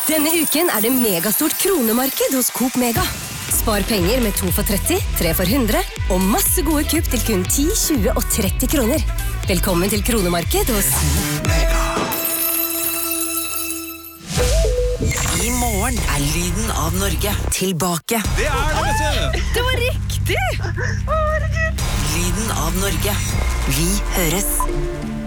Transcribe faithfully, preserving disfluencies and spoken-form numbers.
Denne uken er det megastort kronemarked hos Coop Mega. Spar penger med to for tretti, tre for hundre, og masse gode kupp til kun ti, tjue og tretti kroner. Velkommen til kronemarked hos Coop Mega. I morgen er lyden av Norge tilbake. Det er det, vet du! Det var riktig! Lyden av Norge. Vi høres.